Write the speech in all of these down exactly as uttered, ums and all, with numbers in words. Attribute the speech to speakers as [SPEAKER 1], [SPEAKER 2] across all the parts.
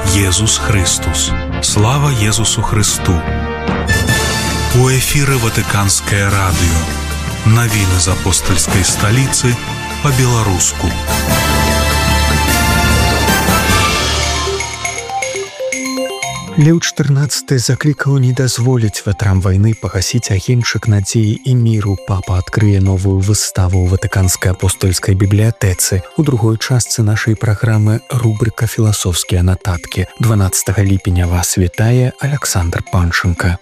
[SPEAKER 1] Єсус Христос. Слава Єсусу Христу. У эфиры Ватиканское радио. Новины из апостольской столицы по-белорусски.
[SPEAKER 2] Леў чатырнаццаты заклікаў не дазволіць ветрам вайны пагасіць агеньчык надзеі і міру. Папа адкрые новую выставу ў Ватыканскай апостольскай бібліятэцы. У другой частцы нашай праграмы рубрика «Філасофскія нататкі». дванаццатага ліпеня вас вітае Александр Панченко.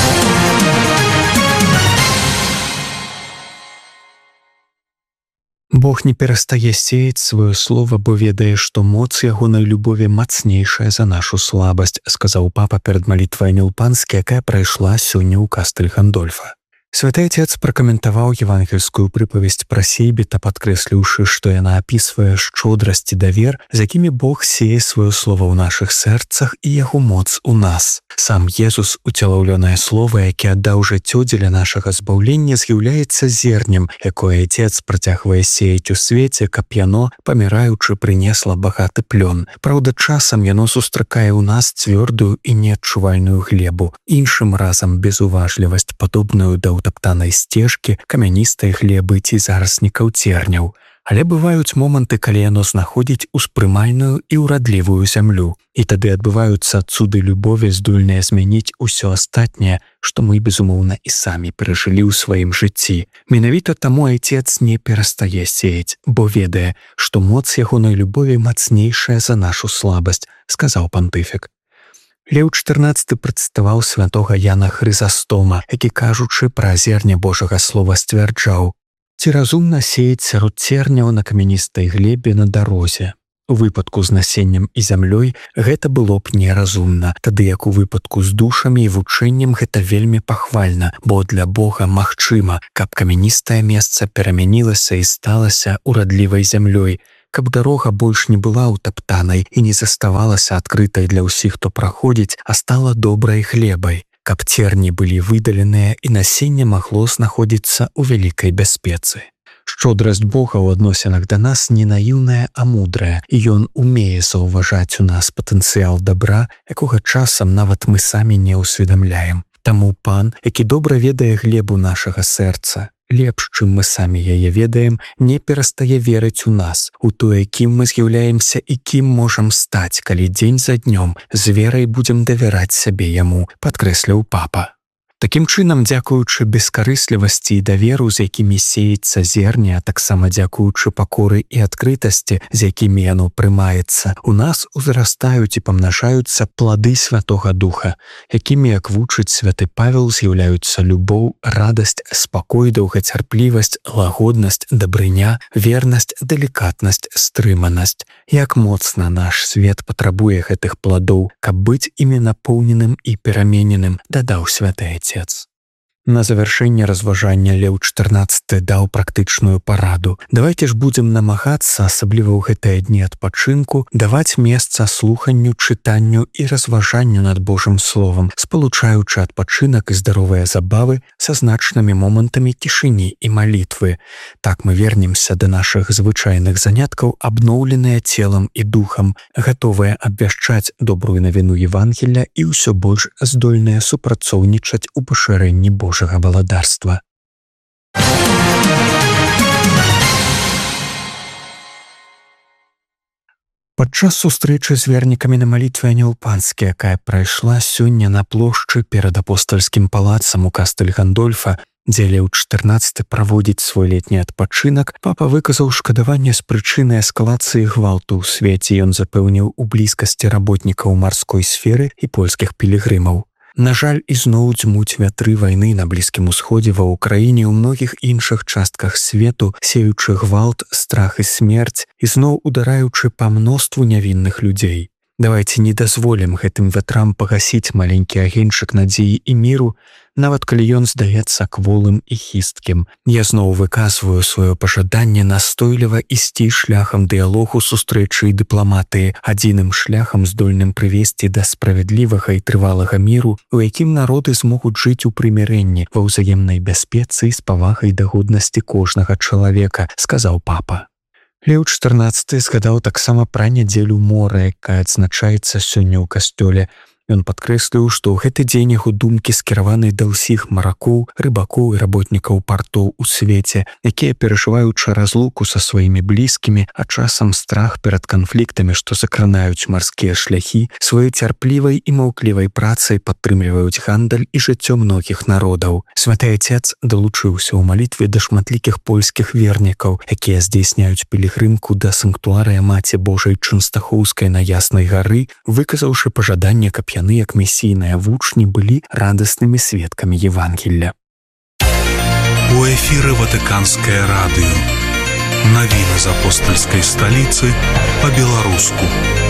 [SPEAKER 2] Бог не перастае сеяць сваё слова, бо ведае, што моц ягонай любові мацнейшая за нашу слабасць, сказаў папа перад малітвай Анілпанскі, якая прайшла сёння ў кастэль Гандольфа. Святы Отец пракаментаваў евангельскую прыпавесць пра сейбіта, падкрэсліўшы, што яна апісвае шчодрасць і давер, з якімі Бог сее сваё слова ў нашых сэрцах і яго моц у нас. Сам Езус, уцелаўлёнае слова, які аддаў жыццё дзеля нашага збаўлення, з'яўляецца зернем, якое Отец працягвае сеяць у свеце, каб яно, паміраючы, прынесла багаты плён. Праўда, часам яно сустракае ў нас цвёрдую і неадчувальную глебу, іншым разам безуважлівасць, падобную да утаптанай сцежкі, камяністай глебы ці зараснікаў церняў. Але бываюць моманты, калі яно знаходзіць успрымальную і ўрадлівую зямлю. І тады адбываюцца цуды любові, здольныя змяніць усё астатняе, што мы, безумоўна, і самі перажылі ў сваім жыцці. Менавіта таму Отец не перастае сеяць, бо ведае, што моц ягонай любові мацнейшая за нашу слабасць, сказаў пантыфік. Леў чатырнаццаты працытаваў святога Яна Хрызастома, які, кажучы пра зерне Божага слова, сцвярджаў: «Ці разумна сеяць сярод церняў на камяністай глебе на дарозе? У выпадку з насеннем і зямлёй гэта было б неразумна, тады як у выпадку з душамі і вучэннем гэта вельмі пахвальна, бо для Бога магчыма, каб камяністае месца перамянілася і сталася урадлівай зямлёй, каб дарога больш не была ўтаптанай і не заставалася адкрытай для ўсіх, хто праходзіць, а стала добрай глебай, каб церні былі выдаленыя і насенне магло знаходзіцца ў вялікай бяспецы». Шчодрасць Бога ў адносінах да нас не наіўная, а мудрая, і Ён умее заўважаць у нас патэнцыял дабра, якога часам нават мы самі не ўсведамляем. Таму Пан, які добра ведае глебу нашага сэрца, лепш, чым мы самі яе ведаем, не перастае верыць у нас, у тое, кім мы з'яўляемся і кім можам стаць, калі дзень за днём з верай будзем давяраць сабе яму, падкрэсліў папа. Такім чынам, дзякуючы бескарыслівасці і даверу, з якімі сеецца зерне, а таксама дзякуючы пакоры і адкрытасці, з якімі яно прымаецца, у нас узрастаюць і памнажаюцца плады Святога Духа, якімі, як вучыць святы Павел, з'яўляюцца любоў, радасць, спакой, доўгацярплівасць, лагоднасць, дабрыня, вернасць, далікатнасць, стрыманасць. Як моцна наш свет патрабуе гэтых пладоў, каб быць імі напоўненым і перамененым, дадаў святы Отец. На завяршэнне разважання Леў чатырнаццаты даў практычную параду. Давайте ж будзем намагацца, асабліва ў гэтыя дні адпачынку, даваць месца слуханню, чытанню і разважанню над Божым словам, спалучаючы адпачынак і здаровыя забавы са значнымі момантамі цішыні і малітвы. Так мы вернемся да нашых звычайных заняткаў, абноўленыя целам і духам, гатовыя абвяшчаць добрую навіну Евангелля і ўсё больш здольныя супрацоўнічаць у пашырэнні Божага валадарства. Падчас сустрэчы з вернікамі на малітве Анілпанскі, якая прайшла сёння на плошчы перад апостальскім палацам у кастэль Гандольфа, дзе Леў чатырнаццаты праводзіць свой летні адпачынак, папа выказаў шкадаванне з прычыны эскалацыі гвалту ў свеце. Ён запэўніў у блізкасці работнікаў марской сферы і польскіх пілігрымаў. На жаль, ізноў дзьмуць вятры вайны на Блізкім Усходзе, ва ўкраіне, у многіх іншых частках свету, сеючы гвалт, страх і смерць, ізноў удараючы па мноству нявінных людзей. Давайте не дазволім гэтым вятрам пагасіць маленькі агеньчык надзеі і міру, нават калі ён здаецца кволым і хісткім. Я зноў выказваю сваё пажаданне настойліва ісці шляхам дыялогу, сустрэчы і дыпламатыі, адзіным шляхам, здольным прывесці да справядлівага і трывалага міру, у якім народы змогуць жыць у прымірэнні, ва ўзаемнай бяспецы і з павагай да годнасці кожнага чалавека, сказаў папа. Леў чатырнаццаты згадаў таксама пра нядзелю мора, якая адзначаецца сёння ў касцёле. Ён падкрэсліў, што ў гэты дзень яго думкі скіраваны да ўсіх маракоў, рыбакоў і работнікаў партоў у свеце, якія, перажываючы разлуку са сваімі блізкімі, а часам страх перад канфліктамі, што закранаюць марскія шляхі, сваёй цярплівай і маўклівай працай падтрымліваюць гандаль і жыццё многіх народаў. Святы Айцец далучыўся ў малітве да шматлікіх польскіх вернікаў, якія здзейсняюць пілігрымку да санктуарыя Маці Божай Чынстахоўскай на Яснай гары, выказаўшы пажаданне, каб яны, як месійныя вучні, былі радаснымі сведкамі Евангелля.
[SPEAKER 1] У эфіры Ватыканскае радыё. Навіны з апостальскай сталіцы па-беларуску.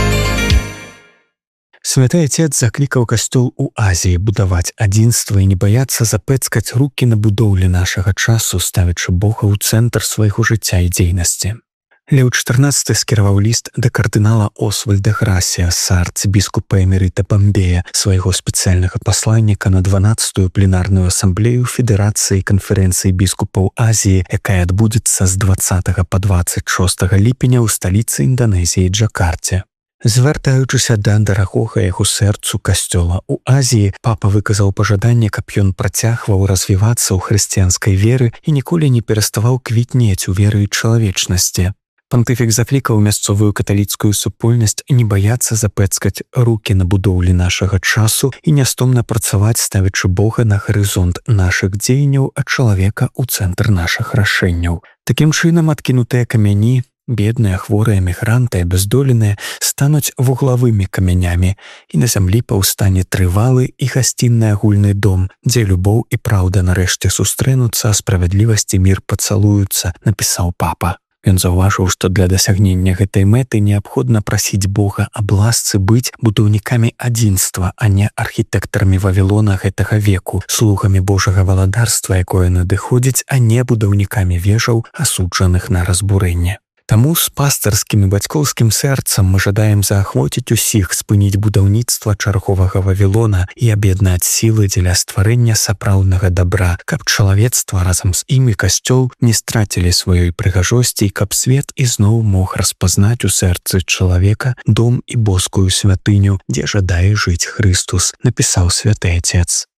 [SPEAKER 2] Святы Айцец заклікаў касцёл у Азіі будаваць адзінства і не баяцца запэцкаць рукі на будоўлі нашага часу, ставячы Бога ў цэнтр свайго жыцця і дзейнасці. Леў чатырнаццаты скіраваў ліст да кардынала Освальда Грасіаса, арцыбіскупа эмерыта Бамбея, свайго спецыяльнага пасланніка на дванаццатую пленарную асамблею Федэрацыі канферэнцыі біскупаў Азіі, якая адбудзецца з дваццатага па дваццаць шостага ліпеня ў сталіцы Інданезіі Джакарце. Звяртаючыся да дарагога яго сэрцу касцёла ў Азіі, папа выказаў пажаданне, каб ён працягваў развівацца ў хрысціянскай веры і ніколі не пераставаў квітнець у веры і чалавечнасці. Пантыфік заклікаў мясцовую каталіцкую супольнасць не баяцца запэцкаць рукі на будоўлі нашага часу і нястомна працаваць, ставячы Бога на гарызонт нашых дзеянняў, а чалавека ў цэнтр нашых рашэнняў. Такім чынам, адкінутыя камяні, бедныя, хворыя, мігранты, абяздоленыя стануць вуглавымі камянямі, і на зямлі паўстане трывалы і гасцінны агульны дом, дзе любоў і праўда нарэшце сустрэнуцца, а справядлівасць і мір пацалуюцца, напісаў папа. Ён заўважыў, што для дасягнення гэтай мэты неабходна прасіць Бога аб ласцы быць будаўнікамі адзінства, а не архітэктарамі Вавілона гэтага веку, слугамі Божага валадарства, якое надыходзіць, а не будаўнікамі вежаў, асуджаных на разбурэнне. Таму з пастарскім і бацькоўскім сэрцам мы жадаем заахвоціць усіх спыніць будаўніцтва чарговага Вавілона і аб'яднаць сілы дзеля стварэння сапраўднага дабра, каб чалавецтва разам з ім і касцёл не страцілі сваёй прыгажосці і каб свет ізноў мог распазнаць у сэрцы чалавека дом і боскую святыню, дзе жадае жыць Хрыстус, напісаў святы Айцец.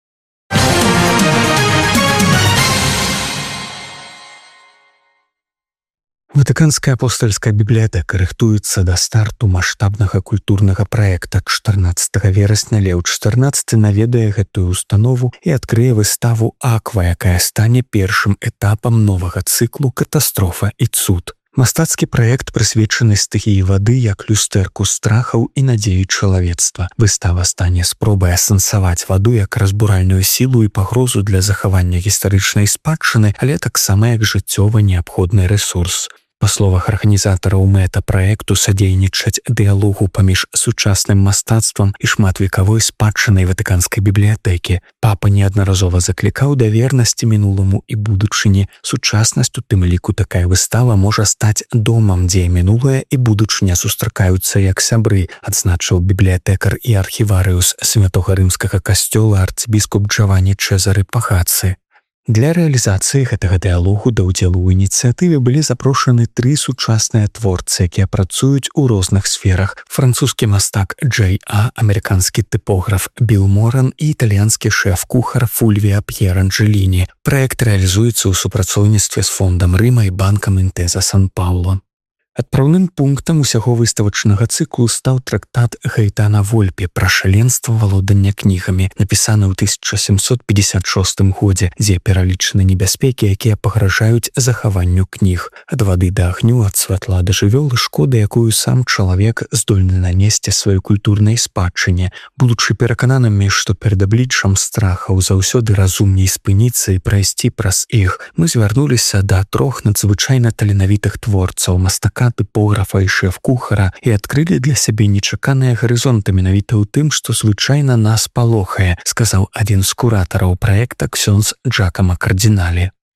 [SPEAKER 2] Ватыканская апостальская бібліятэка рыхтуецца да старту маштабнага культурнага праекта. чатырнаццатага верасня Леў чатырнаццаты наведае гэтую установу і адкрые выставу «Аква», якая стане першым этапам новага цыклу «Катастрофа і цуд». Мастацкі праект прысвечаны стыхіі вады як люстэрку страхаў і надзеі чалавецтва. Выстава стане спробай асэнсаваць ваду як разбуральную сілу і пагрозу для захавання гістарычнай спадчыны, але таксама як жыццёва неабходны рэсурс. Па словах арганізатараў, мэта праекту садзейнічаць дыялогу паміж сучасным мастацтвам і шматвекавой спадчынай Ватыканскай бібліятэкі. Папа неаднаразова заклікаў да вернасці мінуламу і будучыні. Сучаснасць, у тым ліку такая выстава, можа стаць домам, дзе мінулае і будучыня сустракаюцца як сябры, адзначыў бібліятэкар і архіварыус святога рымскага касцёла арцыбіскуп Джавані Чэзары Пахацы. Для рэалізацыі гэтага дыялогу да ўдзелу ў ініцыятыве былі запрошаны тры сучасныя творцы, якія працуюць у розных сферах: французскі мастак Джей А, амерыканскі тыпограф Біл Моран і італьянскі шэф-кухар Фульвіа П'еранджэліні. Праект рэалізуецца ў супрацоўніцтве з фондам Рыма і банкам Інтэза Сан-Паўло. Адпраўным пунктам усяго выставачнага цыклу стаў трактат Гаэтана Вольпе пра шаленства валодання кнігамі, напісаны ў тысяча сямсот пятьдесят шостым годзе, дзе пералічаны небяспекі, якія пагражаюць захаванню кніг. Ад вады да агню, ад святла да жывёлы, шкоды, якую сам чалавек здольны нанесці сваёй культурнай спадчыне. Будучы перакананымі, што перад абліччам страхаў заўсёды разумней спыніцца і прайсці праз іх, мы звярнуліся да трох надзвычайна таленавітых творцаў, мастака, тыпографа і шэф-кухара, і адкрылі для сябе нечаканыя гарызонты менавіта ў тым, што звычайна нас палохае, сказаў адзін з куратараў праекта ксёндз Джакама Кардзіналі.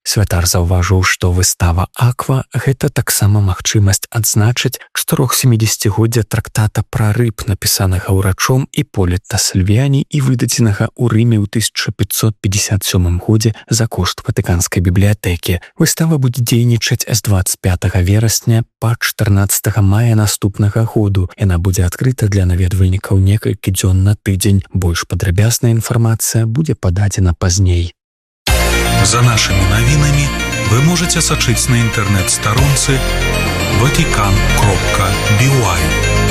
[SPEAKER 2] Святар заўважыў, што выстава «Аква» – гэта таксама магчымасць адзначыць чатырохсемідзесяцігоддзе трактата пра рыб, напісанага ўрачом Іполіта Сальвіяні і выдадзенага ў Рыме ў тысяча пятьсот пятьдесят сёмым годзе за кошт Ватыканскай бібліятэкі. Выстава будзе дзейнічаць з дваццаць пятага верасня па чатырнаццатага мая наступнага году. Яна будзе адкрыта для наведвальнікаў некалькі дзён на тыдзень. Больш падрабязная інфармацыя будзе пададзена пазней.
[SPEAKER 1] За нашими новинами вы можете сочить на интернет-сторонце ватикан кропка би уай.